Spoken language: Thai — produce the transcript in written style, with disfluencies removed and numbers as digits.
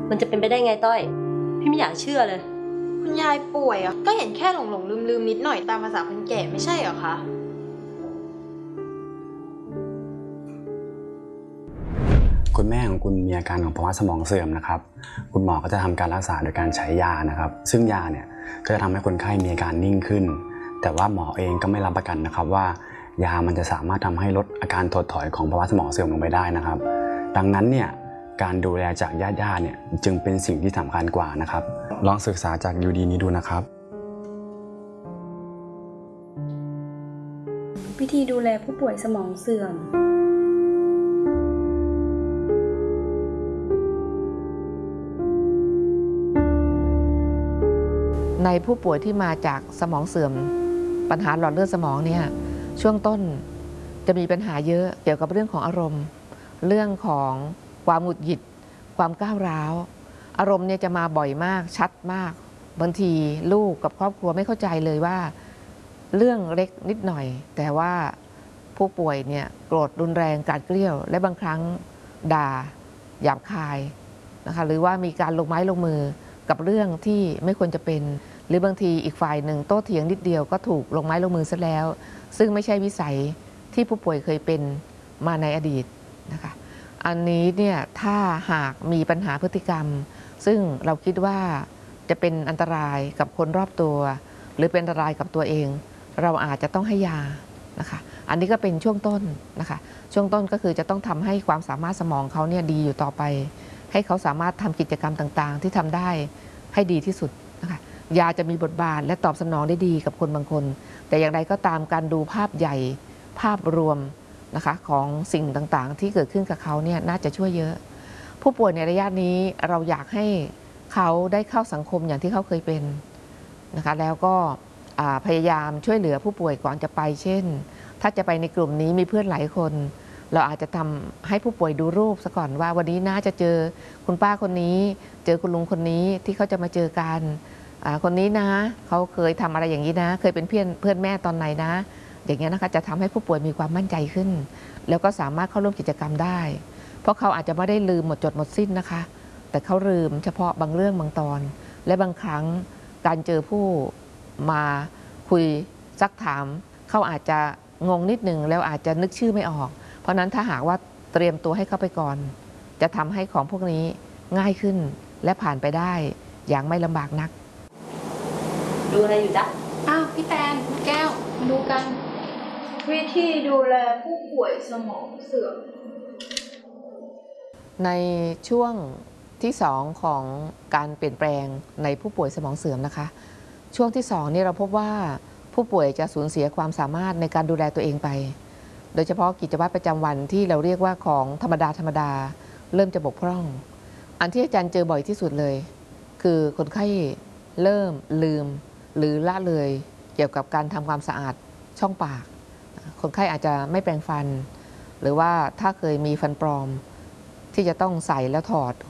มันจะเป็นไปได้ไงต้อยพี่ไม่อยากเชื่อเลยคุณยายป่วยอ่ะก็เห็นแค่หลงลืมนิดหน่อยตามภาษาคนแก่ไม่ใช่เหรอคะคุณแม่ของคุณมีอาการของภาวะสมองเสื่อมนะครับคุณหมอก็จะทำการรักษาโดยการใช้ยานะครับซึ่งยาเนี่ยก็จะทำให้คนไข้มีอาการนิ่งขึ้นแต่ว่าหมอเองก็ไม่รับประกันนะครับว่ายามันจะสามารถทำให้ลดอาการถดถอยของภาวะสมองเสื่อมลงไปได้นะครับดังนั้นเนี่ยการดูแลจากญาติเนี่ยจึงเป็นสิ่งที่สำคัญกว่านะครับลองศึกษาจากยูดีนี้ดูนะครับวิธีดูแลผู้ป่วยสมองเสื่อมในผู้ป่วยที่มาจากสมองเสื่อมปัญหาหลอดเลือดสมองเนี่ยช่วงต้นจะมีปัญหาเยอะเกี่ยวกับเรื่องของอารมณ์เรื่องของความหงุดหงิดความก้าวร้าวอารมณ์เนี่ยจะมาบ่อยมากชัดมากบางทีลูกกับครอบครัวไม่เข้าใจเลยว่าเรื่องเล็กนิดหน่อยแต่ว่าผู้ป่วยเนี่ยโกรธรุนแรงกราดเกรี้ยวและบางครั้งด่าหยาบคายนะคะหรือว่ามีการลงไม้ลงมือกับเรื่องที่ไม่ควรจะเป็นหรือบางทีอีกฝ่ายหนึ่งโต้เถียงนิดเดียวก็ถูกลงไม้ลงมือซะแล้วซึ่งไม่ใช่วิสัยที่ผู้ป่วยเคยเป็นมาในอดีตนะคะอันนี้เนี่ยถ้าหากมีปัญหาพฤติกรรมซึ่งเราคิดว่าจะเป็นอันตรายกับคนรอบตัวหรือเป็นอันตรายกับตัวเองเราอาจจะต้องให้ยานะคะอันนี้ก็เป็นช่วงต้นนะคะช่วงต้นก็คือจะต้องทำให้ความสามารถสมองเขาเนี่ยดีอยู่ต่อไปให้เขาสามารถทำกิจกรรมต่างๆที่ทำได้ให้ดีที่สุดนะคะยาจะมีบทบาทและตอบสนองได้ดีกับคนบางคนแต่อย่างไรก็ตามการดูภาพใหญ่ภาพรวมนะคะของสิ่งต่างๆที่เกิดขึ้นกับเขาเนี่ยน่าจะช่วยเยอะผู้ป่วยในระยะนี้เราอยากให้เขาได้เข้าสังคมอย่างที่เขาเคยเป็นนะคะแล้วก็พยายามช่วยเหลือผู้ป่วยก่อนจะไปเช่นถ้าจะไปในกลุ่มนี้มีเพื่อนหลายคนเราอาจจะทำให้ผู้ป่วยดูรูปซะก่อนว่าวันนี้น่าจะเจอคุณป้าคนนี้เจอคุณลุงคนนี้ที่เขาจะมาเจอกันคนนี้นะเขาเคยทำอะไรอย่างนี้นะเคยเป็นเพื่อนแม่ตอนไหนนะอย่างเงี้ยนะคะจะทำให้ผู้ป่วยมีความมั่นใจขึ้นแล้วก็สามารถเข้าร่วมกิจกรรมได้เพราะเขาอาจจะไม่ได้ลืมหมดจดหมดสิ้นนะคะแต่เขาลืมเฉพาะบางเรื่องบางตอนและบางครั้งการเจอผู้มาคุยซักถามเขาอาจจะงงนิดหนึ่งแล้วอาจจะนึกชื่อไม่ออกเพราะนั้นถ้าหากว่าเตรียมตัวให้เข้าไปก่อนจะทำให้ของพวกนี้ง่ายขึ้นและผ่านไปได้อย่างไม่ลำบากนักดูอะไรอยู่จ๊ะอ้าวพี่แตนแก้วมาดูกันวิธีดูแลผู้ป่วยสมองเสื่อมในช่วงที่2ของการเปลี่ยนแปลงในผู้ป่วยสมองเสื่อมนะคะช่วงที่2นี่เราพบว่าผู้ป่วยจะสูญเสียความสามารถในการดูแลตัวเองไปโดยเฉพาะกิจวัตรประจำวันที่เราเรียกว่าของธรรมดาเริ่มจะบกพร่องอันที่อาจารย์เจอบ่อยที่สุดเลยคือคนไข้เริ่มลืมหรือละเลยเกี่ยวกับการทำความสะอาดช่องปากคนไข้อาจจะไม่แปรงฟันหรือว่าถ้าเคยมีฟันปลอมที่จะต้องใส่แล้วถอด